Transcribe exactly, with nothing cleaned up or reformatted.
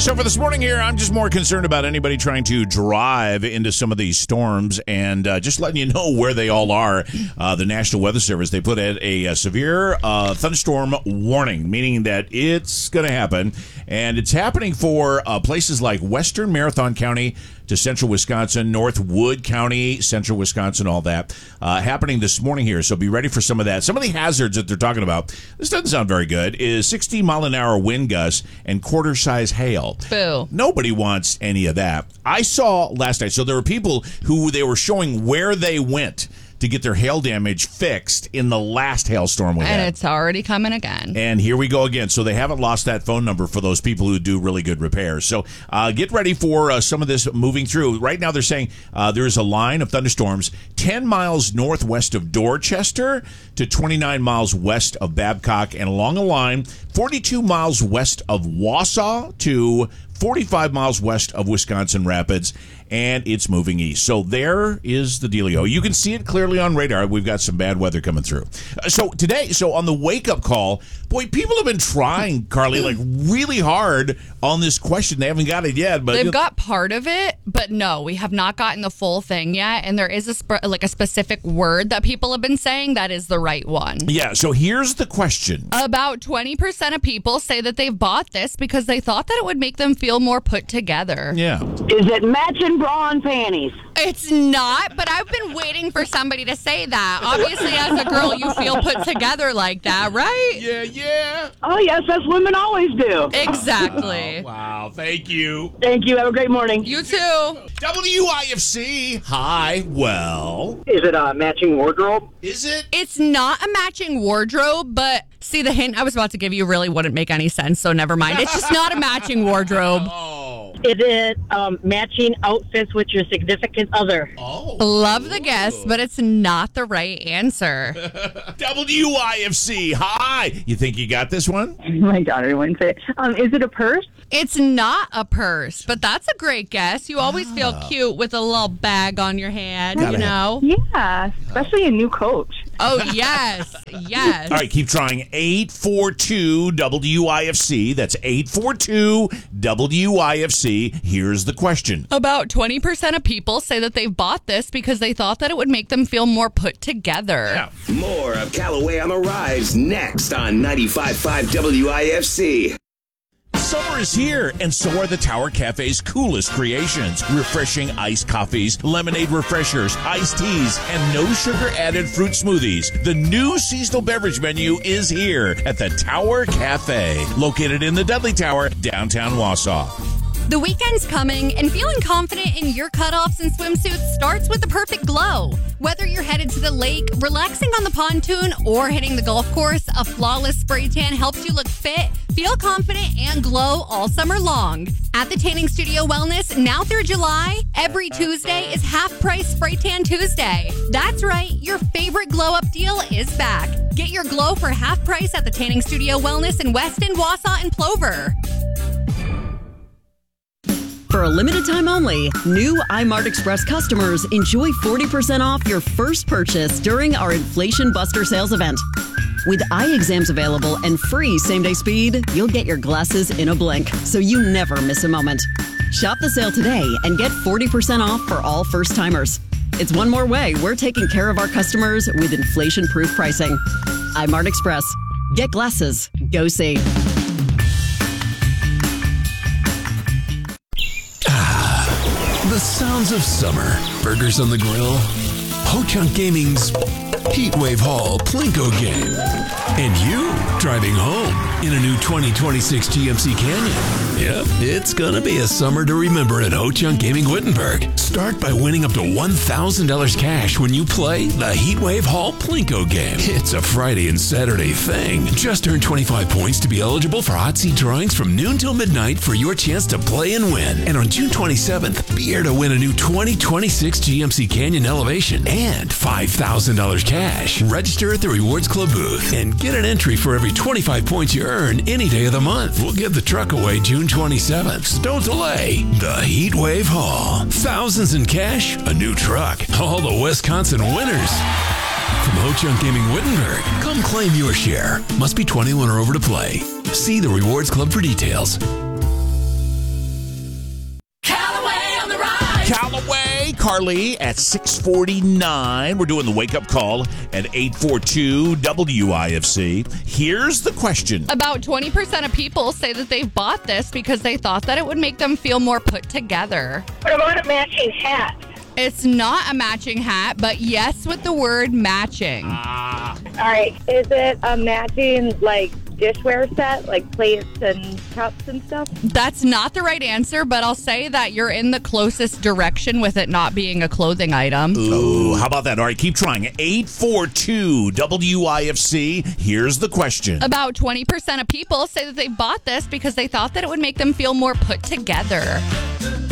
So for this morning here, I'm just more concerned about anybody trying to drive into some of these storms and uh, just letting you know where they all are. Uh, the National Weather Service, they put out a, a severe uh, thunderstorm warning, meaning that it's going to happen. And it's happening for uh, places like western Marathon County to central Wisconsin, North Wood County, central Wisconsin, all that. Uh, happening this morning here, so be ready for some of that. Some of the hazards that they're talking about, this doesn't sound very good, is sixty mile an hour wind gusts and quarter-size hail. Boo. Nobody wants any of that. I saw last night, so there were people who they were showing where they went to get their hail damage fixed in the last hailstorm we and had. it's already coming again. And here we go again. So they haven't lost that phone number for those people who do really good repairs. So uh, get ready for uh, some of this moving through. Right now they're saying uh, there's a line of thunderstorms ten miles northwest of Dorchester to twenty-nine miles west of Babcock, and along a line forty-two miles west of Wausau to forty-five miles west of Wisconsin Rapids, and it's moving east. So there is the dealio. You can see it clearly on radar. We've got some bad weather coming through. Uh, so today, so on the wake-up call, boy, people have been trying, Carly, like really hard on this question. They haven't got it yet. But They've got part of it, but no, we have not gotten the full thing yet. And there is a sp- like a specific word that people have been saying that is the right one. Yeah, so here's the question. About twenty percent of people say that they've bought this because they thought that it would make them feel more put together. Yeah. Is it matching bra and panties? It's not, but I've been waiting for somebody to say that. Obviously, as a girl, you feel put together like that, right? Yeah, yeah. Oh, yes, that's women always do. Exactly. Oh, wow, thank you. Thank you. Have a great morning. You too. W I F C, hi, well. Is it a matching wardrobe? Is it? It's not a matching wardrobe, but see, the hint I was about to give you really wouldn't make any sense, so never mind. It's just not a matching wardrobe. Oh. Is it um, matching outfits with your significant other? Oh. Love the guess, but it's not the right answer. W I F C, hi. You think you got this one? My daughter wouldn't say. Um, is it a purse? It's not a purse, but that's a great guess. You always feel cute with a little bag on your head, Gotta you know? Yeah, especially a new coach. Oh, yes. Yes. All right, keep trying. eight four two W I F C. That's eight four two W I F C. Here's the question. About twenty percent of people say that they've bought this because they thought that it would make them feel more put together. Yeah. More of Callaway on the Rise next on ninety-five point five W I F C. Summer is here, and so are the Tower Cafe's coolest creations. Refreshing iced coffees, lemonade refreshers, iced teas, and no sugar added fruit smoothies. The new seasonal beverage menu is here at the Tower Cafe, located in the Dudley Tower, downtown Wausau. The weekend's coming, and feeling confident in your cutoffs and swimsuits starts with the perfect glow. Whether you're headed to the lake, relaxing on the pontoon, or hitting the golf course, a flawless spray tan helps you look fit, feel confident, and glow all summer long. At the Tanning Studio Wellness, now through July, every Tuesday is half-price Spray Tan Tuesday. That's right, your favorite glow-up deal is back. Get your glow for half price at the Tanning Studio Wellness in Weston, Wausau, and Plover. For a limited time only, new iMart Express customers enjoy forty percent off your first purchase during our Inflation Buster sales event. With eye exams available and free same-day speed, you'll get your glasses in a blink, so you never miss a moment. Shop the sale today and get forty percent off for all first-timers. It's one more way we're taking care of our customers with inflation-proof pricing. iMart Express. Get glasses. Go see. The sounds of summer. Burgers on the grill. Ho-Chunk Gaming's Heatwave Hall Plinko game. And you driving home in a new twenty twenty-six G M C Canyon. Yep, it's gonna be a summer to remember at Ho-Chunk Gaming Wittenberg. Start by winning up to one thousand dollars cash when you play the Heatwave Hall Plinko game. It's a Friday and Saturday thing. Just earn twenty-five points to be eligible for hot seat drawings from noon till midnight for your chance to play and win. And on June twenty-seventh, be here to win a new twenty twenty-six G M C Canyon Elevation and five thousand dollars cash. Register at the Rewards Club booth and get an entry for every twenty-five points you earn any day of the month. We'll give the truck away June twenty-seventh. So don't delay. The Heatwave Hall. Thousands in cash, a new truck. All the Wisconsin winners. From Ho-Chunk Gaming Wittenberg, come claim your share. Must be twenty-one or over to play. See the Rewards Club for details. Hey, Carly, at six forty-nine, we're doing the wake-up call at eight four two W I F C. Here's the question. About twenty percent of people say that they've bought this because they thought that it would make them feel more put together. What about a matching hat? It's not a matching hat, but yes with the word matching. Ah. All right. Is it a matching, like, dishware set, like plates and cups and stuff? That's not the right answer, but I'll say that you're in the closest direction with it not being a clothing item. Ooh, how about that? All right, keep trying. eight four two W I F C. Here's the question. About twenty percent of people say that they bought this because they thought that it would make them feel more put together.